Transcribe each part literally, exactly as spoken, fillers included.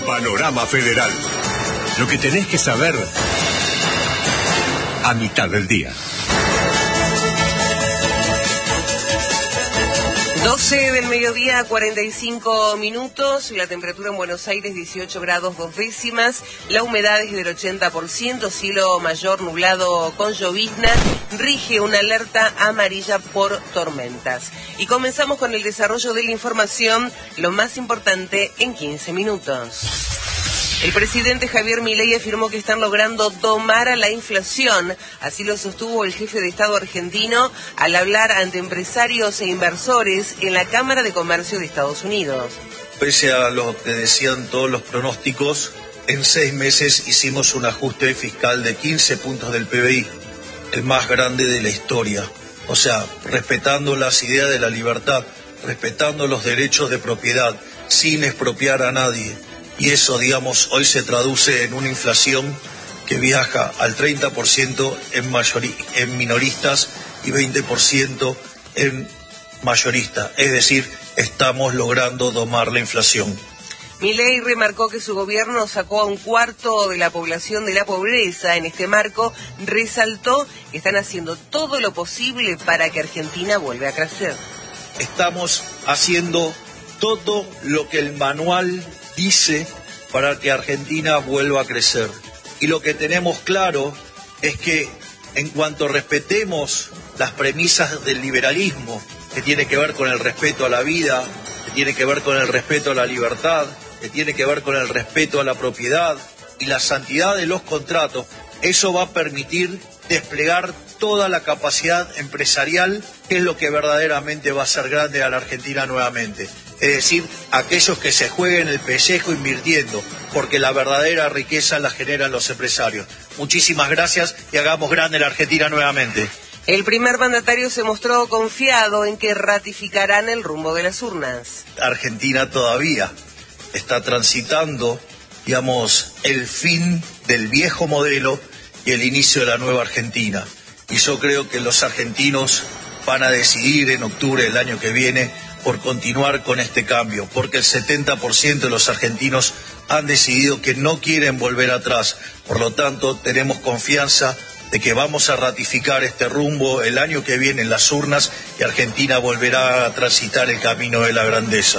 Panorama Federal. Lo que tenés que saber a mitad del día. doce del mediodía, cuarenta y cinco minutos, la temperatura en Buenos Aires dieciocho grados dos décimas, la humedad es del ochenta por ciento, cielo mayor nublado con llovizna, rige una alerta amarilla por tormentas. Y comenzamos con el desarrollo de la información, lo más importante en quince minutos. El presidente Javier Milei afirmó que están logrando domar a la inflación. Así lo sostuvo el jefe de Estado argentino al hablar ante empresarios e inversores en la Cámara de Comercio de Estados Unidos. Pese a lo que decían todos los pronósticos, en seis meses hicimos un ajuste fiscal de quince puntos del P B I, el más grande de la historia. O sea, respetando las ideas de la libertad, respetando los derechos de propiedad, sin expropiar a nadie. Y eso, digamos, hoy se traduce en una inflación que viaja al treinta por ciento en, mayori- en minoristas y veinte por ciento en mayoristas. Es decir, estamos logrando domar la inflación. Milei remarcó que su gobierno sacó a un cuarto de la población de la pobreza. En este marco, resaltó que están haciendo todo lo posible para que Argentina vuelva a crecer. Estamos haciendo todo lo que el manual dice para que Argentina vuelva a crecer. Y lo que tenemos claro es que en cuanto respetemos las premisas del liberalismo, que tiene que ver con el respeto a la vida, que tiene que ver con el respeto a la libertad, que tiene que ver con el respeto a la propiedad y la santidad de los contratos, eso va a permitir desplegar toda la capacidad empresarial, que es lo que verdaderamente va a hacer grande a la Argentina nuevamente. Es decir, aquellos que se jueguen el pellejo invirtiendo, porque la verdadera riqueza la generan los empresarios. Muchísimas gracias y hagamos grande la Argentina nuevamente. El primer mandatario se mostró confiado en que ratificarán el rumbo de las urnas. Argentina todavía está transitando, digamos, el fin del viejo modelo y el inicio de la nueva Argentina. Y yo creo que los argentinos van a decidir en octubre del año que viene por continuar con este cambio, porque el setenta por ciento de los argentinos han decidido que no quieren volver atrás. Por lo tanto, tenemos confianza de que vamos a ratificar este rumbo el año que viene en las urnas y Argentina volverá a transitar el camino de la grandeza.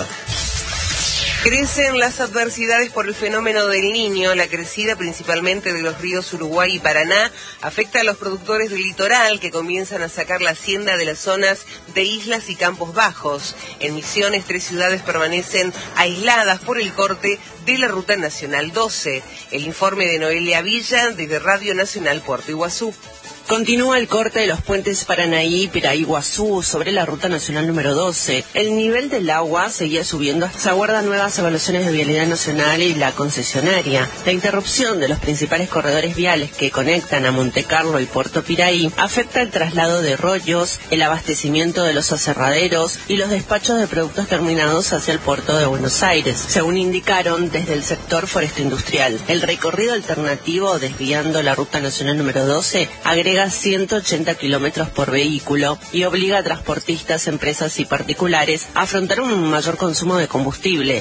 Crecen las adversidades por el fenómeno del Niño. La crecida principalmente de los ríos Uruguay y Paraná afecta a los productores del litoral, que comienzan a sacar la hacienda de las zonas de islas y campos bajos. En Misiones, tres ciudades permanecen aisladas por el corte de la Ruta Nacional doce. El informe de Noelia Villa desde Radio Nacional Puerto Iguazú. Continúa el corte de los puentes Paranaí y Piraí-Iguazú sobre la Ruta Nacional número doce. El nivel del agua seguía subiendo. Se aguardan nuevas evaluaciones de vialidad nacional y la concesionaria. La interrupción de los principales corredores viales que conectan a Montecarlo y Puerto Piraí afecta el traslado de rollos, el abastecimiento de los aserraderos y los despachos de productos terminados hacia el puerto de Buenos Aires, según indicaron desde el sector foresto industrial. El recorrido alternativo desviando la Ruta Nacional número doce agrega ciento ochenta kilómetros por vehículo y obliga a transportistas, empresas y particulares a afrontar un mayor consumo de combustible.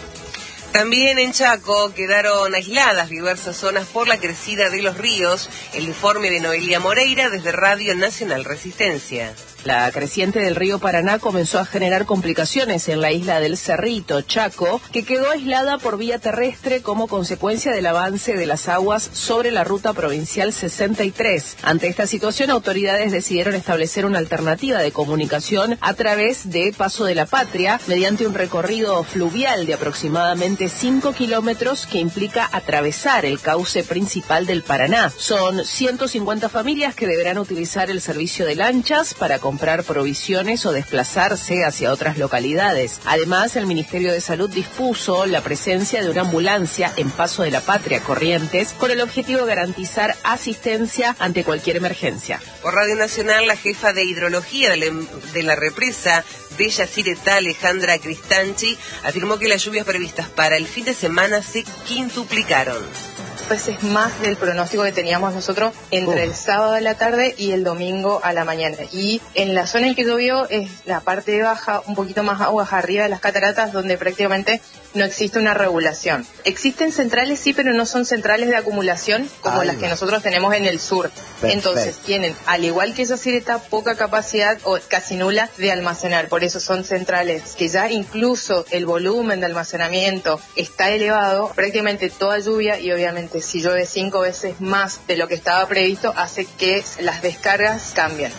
También en Chaco quedaron aisladas diversas zonas por la crecida de los ríos. El informe de Noelia Moreira desde Radio Nacional Resistencia. La creciente del río Paraná comenzó a generar complicaciones en la isla del Cerrito, Chaco, que quedó aislada por vía terrestre como consecuencia del avance de las aguas sobre la ruta provincial sesenta y tres. Ante esta situación, autoridades decidieron establecer una alternativa de comunicación a través de Paso de la Patria, mediante un recorrido fluvial de aproximadamente cinco kilómetros que implica atravesar el cauce principal del Paraná. Son ciento cincuenta familias que deberán utilizar el servicio de lanchas para comprar provisiones o desplazarse hacia otras localidades. Además, el Ministerio de Salud dispuso la presencia de una ambulancia en Paso de la Patria, Corrientes, con el objetivo de garantizar asistencia ante cualquier emergencia. Por Radio Nacional, la jefa de hidrología de la, de la represa de Yacyretá, Alejandra Cristanchi, afirmó que las lluvias previstas para el fin de semana se quintuplicaron. Pues es más del pronóstico que teníamos nosotros entre uh. el sábado a la tarde y el domingo a la mañana. Y en la zona en que llovió es la parte baja, un poquito más aguas arriba de las cataratas, donde prácticamente no existe una regulación. Existen centrales, sí, pero no son centrales de acumulación como Ay, las que nosotros tenemos en el sur. Perfecto. Entonces tienen, al igual que Yacyretá, poca capacidad o casi nula de almacenar. Por eso son centrales que ya incluso el volumen de almacenamiento está elevado. Prácticamente toda lluvia, y obviamente si llueve cinco veces más de lo que estaba previsto, hace que las descargas cambien.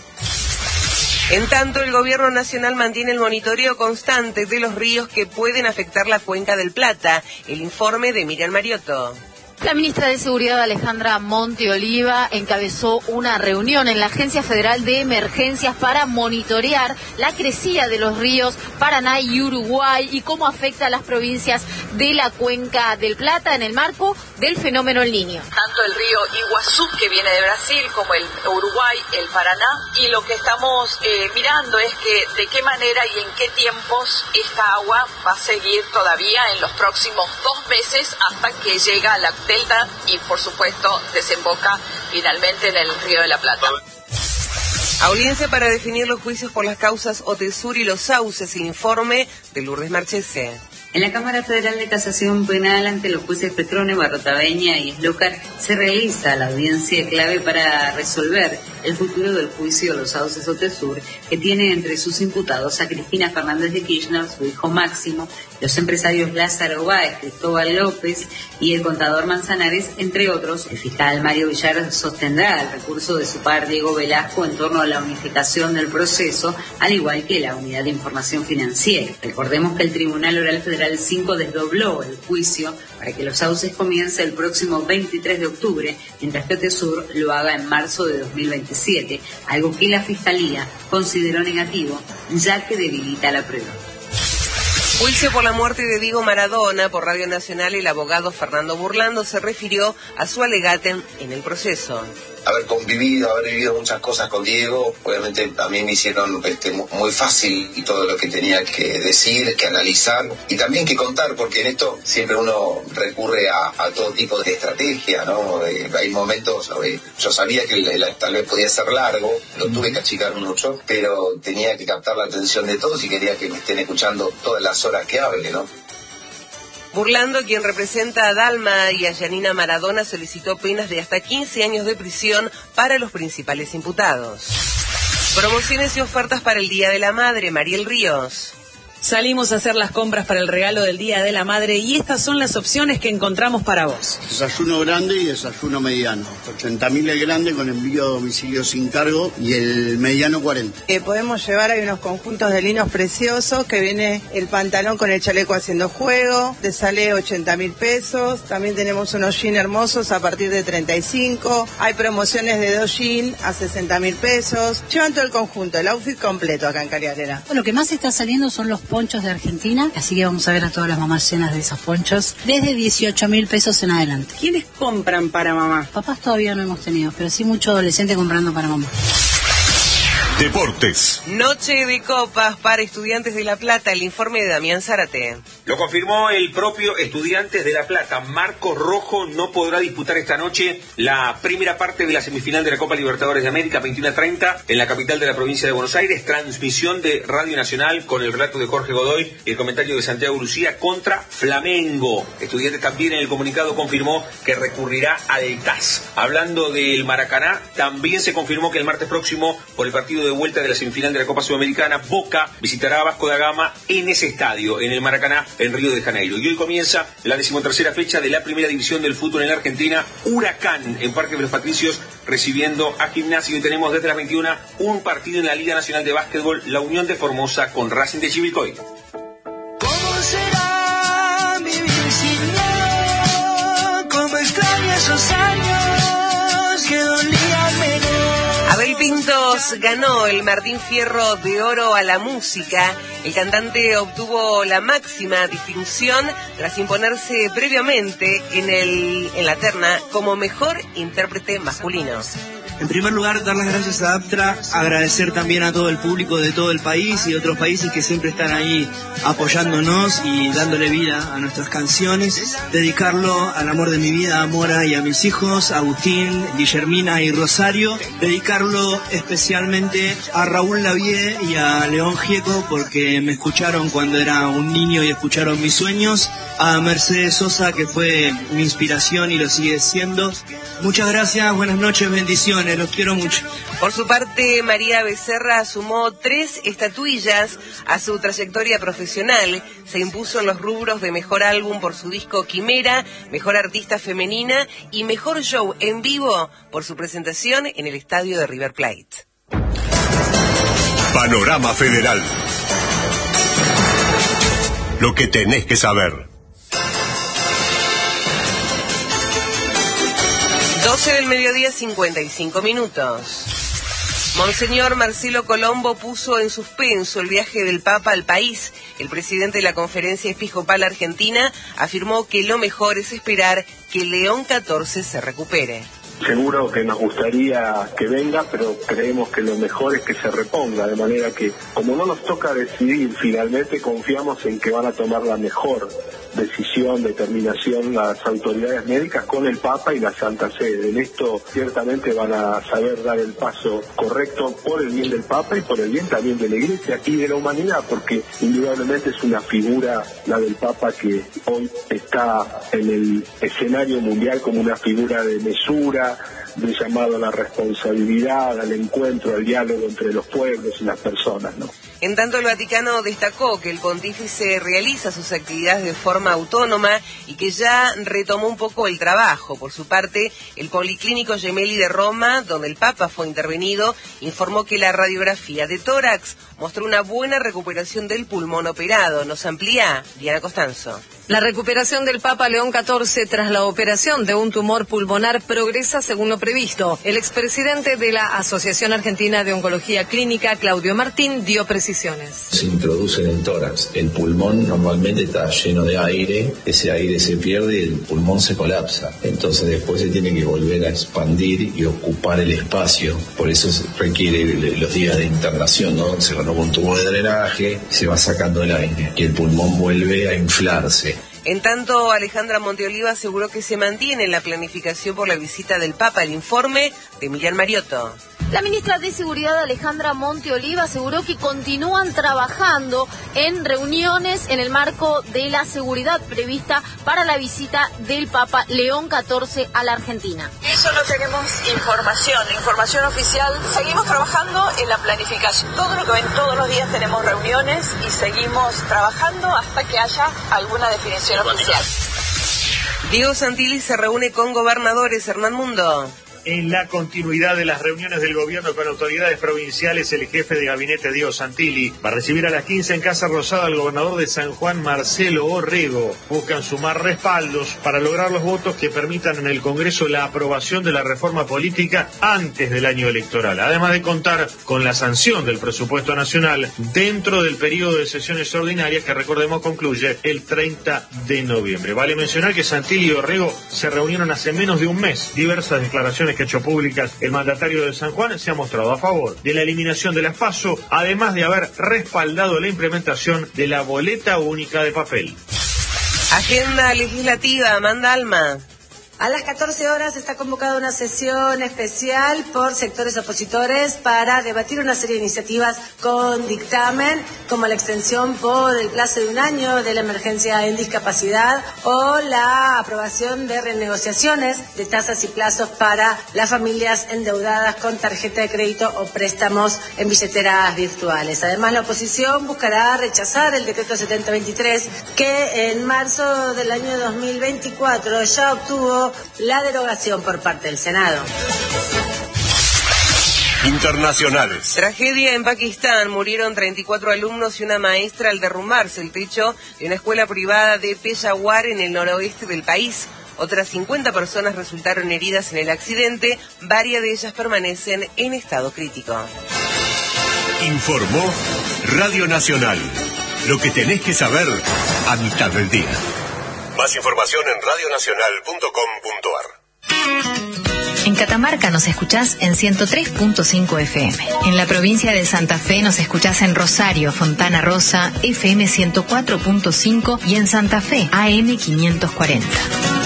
En tanto, el gobierno nacional mantiene el monitoreo constante de los ríos que pueden afectar la cuenca del Plata. El informe de Miriam Mariotto. La ministra de Seguridad, Alejandra Monte Oliva, encabezó una reunión en la Agencia Federal de Emergencias para monitorear la crecida de los ríos Paraná y Uruguay y cómo afecta a las provincias de la cuenca del Plata en el marco del fenómeno El Niño. Tanto el río Iguazú, que viene de Brasil, como el Uruguay, el Paraná, y lo que estamos eh, mirando es que de qué manera y en qué tiempos esta agua va a seguir todavía en los próximos dos meses hasta que llega a la delta y por supuesto desemboca finalmente en el Río de la Plata. Audiencia para definir los juicios por las causas Otesur y Los Sauces, informe de Lourdes Marchese. En la Cámara Federal de Casación Penal, ante los jueces Petrone, Barrotaveña y Eslocar, se realiza la audiencia clave para resolver el futuro del juicio de Los Sauces Otesur, que tiene entre sus imputados a Cristina Fernández de Kirchner, su hijo Máximo, los empresarios Lázaro Báez, Cristóbal López y el contador Manzanares, entre otros. El fiscal Mario Villar sostendrá el recurso de su par Diego Velasco en torno a la unificación del proceso, al igual que la unidad de información financiera. Recordemos que el Tribunal Oral Federal cinco desdobló el juicio para que Los Sauces comience el próximo veintitrés de octubre, mientras que Otesur lo haga en marzo de dos mil veintisiete, algo que la Fiscalía consideró negativo, ya que debilita la prueba. Juicio por la muerte de Diego Maradona. Por Radio Nacional, el abogado Fernando Burlando se refirió a su alegato en el proceso. Haber convivido, haber vivido muchas cosas con Diego, obviamente a mí me hicieron este, muy fácil y todo lo que tenía que decir, que analizar y también que contar, porque en esto siempre uno recurre a, a todo tipo de estrategia, ¿no? Eh, hay momentos, eh, yo sabía que el, el, tal vez podía ser largo, lo tuve que achicar mucho, pero tenía que captar la atención de todos y quería que me estén escuchando todas las horas que hable, ¿no? Burlando, quien representa a Dalma y a Yanina Maradona, solicitó penas de hasta quince años de prisión para los principales imputados. Promociones y ofertas para el Día de la Madre. Mariel Ríos. Salimos a hacer las compras para el regalo del Día de la Madre y estas son las opciones que encontramos para vos. Desayuno grande y desayuno mediano. ochenta mil el grande con envío a domicilio sin cargo y el mediano cuarenta. Eh, podemos llevar, hay unos conjuntos de linos preciosos que viene el pantalón con el chaleco haciendo juego, te sale ochenta mil pesos. También tenemos unos jeans hermosos a partir de treinta y cinco. Hay promociones de dos jeans a sesenta mil pesos. Llevan todo el conjunto, el outfit completo acá en Cariarena. Lo que más está saliendo son los ponchos de Argentina, así que vamos a ver a todas las mamás llenas de esos ponchos, desde dieciocho mil pesos en adelante. ¿Quiénes compran para mamá? Papás todavía no hemos tenido, pero sí mucho adolescente comprando para mamá. Deportes. Noche de copas para Estudiantes de La Plata, el informe de Damián Zárate. Lo confirmó el propio Estudiantes de La Plata. Marco Rojo no podrá disputar esta noche la primera parte de la semifinal de la Copa Libertadores de América, veintiuno a treinta, en la capital de la provincia de Buenos Aires. Transmisión de Radio Nacional con el relato de Jorge Godoy y el comentario de Santiago Lucía contra Flamengo. Estudiantes también en el comunicado confirmó que recurrirá al T A S. Hablando del Maracaná, también se confirmó que el martes próximo, por el partido de vuelta de la semifinal de la Copa Sudamericana, Boca visitará a Vasco da Gama en ese estadio, en el Maracaná, en Río de Janeiro. Y hoy comienza la decimotercera fecha de la primera división del fútbol en la Argentina. Huracán en Parque de los Patricios recibiendo a Gimnasia. Y tenemos desde las veintiuna un partido en la Liga Nacional de Básquetbol, la Unión de Formosa con Racing de Chivilcoy. ¿Cómo será vivir sin miedo? ¿Cómo extraño esos años que dolían menos? Abel Pintos ganó el Martín Fierro de Oro a la música. El cantante obtuvo la máxima distinción tras imponerse previamente en, el, en la terna como mejor intérprete masculino. En primer lugar, dar las gracias a APTRA, agradecer también a todo el público de todo el país y de otros países que siempre están ahí apoyándonos y dándole vida a nuestras canciones. Dedicarlo al amor de mi vida, a Mora y a mis hijos, a Agustín, Guillermina y Rosario. Dedicarlo especialmente a Raúl Lavie y a León Gieco, porque me escucharon cuando era un niño y escucharon mis sueños. A Mercedes Sosa, que fue mi inspiración y lo sigue siendo. Muchas gracias, buenas noches, bendiciones, los quiero mucho. Por su parte, María Becerra sumó tres estatuillas a su trayectoria profesional. Se impuso en los rubros de Mejor Álbum por su disco Quimera, Mejor Artista Femenina y Mejor Show en Vivo por su presentación en el estadio de River Plate. Panorama Federal. Lo que tenés que saber. doce del mediodía, cincuenta y cinco minutos. Monseñor Marcelo Colombo puso en suspenso el viaje del Papa al país. El presidente de la Conferencia Episcopal Argentina afirmó que lo mejor es esperar que León catorce se recupere. Seguro que nos gustaría que venga, pero creemos que lo mejor es que se reponga, de manera que, como no nos toca decidir, finalmente confiamos en que van a tomar la mejor decisión, determinación las autoridades médicas con el Papa y la Santa Sede. En esto ciertamente van a saber dar el paso correcto por el bien del Papa y por el bien también de la Iglesia y de la humanidad, porque indudablemente es una figura, la del Papa, que hoy está en el escenario mundial como una figura de mesura, de llamado a la responsabilidad, al encuentro, al diálogo entre los pueblos y las personas, ¿no? En tanto, el Vaticano destacó que el pontífice realiza sus actividades de forma autónoma y que ya retomó un poco el trabajo. Por su parte, el Policlínico Gemelli de Roma, donde el Papa fue intervenido, informó que la radiografía de tórax mostró una buena recuperación del pulmón operado. Nos amplía Diana Costanzo. La recuperación del Papa León catorce tras la operación de un tumor pulmonar progresa según lo previsto. El expresidente de la Asociación Argentina de Oncología Clínica, Claudio Martín, dio precisiones. Se introduce en el tórax. El pulmón normalmente está lleno de aire, ese aire se pierde y el pulmón se colapsa. Entonces después se tiene que volver a expandir y ocupar el espacio. Por eso se requiere los días de internación, ¿no? Se renova un tubo de drenaje, se va sacando el aire y el pulmón vuelve a inflarse. En tanto, Alejandra Monteoliva aseguró que se mantiene en la planificación por la visita del Papa. El informe de Miriam Mariotto. La ministra de Seguridad, Alejandra Monteoliva, aseguró que continúan trabajando en reuniones en el marco de la seguridad prevista para la visita del Papa León catorce a la Argentina. Eso no tenemos información, información oficial. Seguimos trabajando en la planificación. Todo lo que ven, todos los días tenemos reuniones y seguimos trabajando hasta que haya alguna definición oficial. Diego Santilli se reúne con gobernadores. Hernán Mundo. En la continuidad de las reuniones del gobierno con autoridades provinciales, el jefe de gabinete Diego Santilli va a recibir a las quince en Casa Rosada al gobernador de San Juan, Marcelo Orrego. Buscan sumar respaldos para lograr los votos que permitan en el Congreso la aprobación de la reforma política antes del año electoral, además de contar con la sanción del presupuesto nacional dentro del periodo de sesiones ordinarias que, recordemos, concluye el treinta de noviembre. Vale mencionar que Santilli y Orrego se reunieron hace menos de un mes. Diversas declaraciones que ha hecho públicas el mandatario de San Juan se ha mostrado a favor de la eliminación de las PASO, además de haber respaldado la implementación de la boleta única de papel. Agenda legislativa, Amanda Alma. A las catorce horas está convocada una sesión especial por sectores opositores para debatir una serie de iniciativas con dictamen, como la extensión por el plazo de un año de la emergencia en discapacidad o la aprobación de renegociaciones de tasas y plazos para las familias endeudadas con tarjeta de crédito o préstamos en billeteras virtuales. Además, la oposición buscará rechazar el decreto setenta veintitrés que en marzo del año dos mil veinticuatro ya obtuvo la derogación por parte del Senado. Internacionales. Tragedia en Pakistán. Murieron treinta y cuatro alumnos y una maestra al derrumbarse el techo de una escuela privada de Peshawar en el noroeste del país. Otras cincuenta personas resultaron heridas en el accidente. Varias de ellas permanecen en estado crítico. Informó Radio Nacional. Lo que tenés que saber a mitad del día. Más información en radionacional punto com punto ar. En Catamarca nos escuchás en ciento tres punto cinco F M. En la provincia de Santa Fe nos escuchás en Rosario, Fontana Rosa, F M ciento cuatro punto cinco y en Santa Fe, A M quinientos cuarenta.